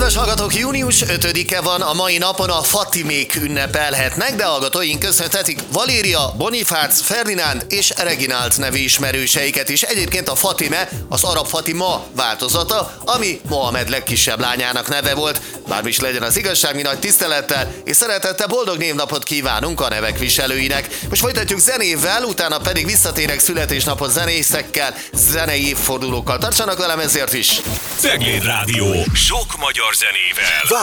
Kedves hallgatók, június 5-e van, a mai napon a Fatimék ünnepelhetnek, de hallgatóink köszönhetik Valéria, Bonifác, Ferdinánd és Reginált nevű ismerőseiket is. Egyébként a Fatime az arab Fatima változata, ami Mohamed legkisebb lányának neve volt. Bármi is legyen az igazság, mi nagy tisztelettel és szeretettel boldog névnapot kívánunk a nevek viselőinek. Most folytatjuk zenével, utána pedig visszatérek születésnapot zenészekkel, zenei évfordulókkal. Tartsanak velem ezért is! Cegléd Rádió. Sok magyar zenével.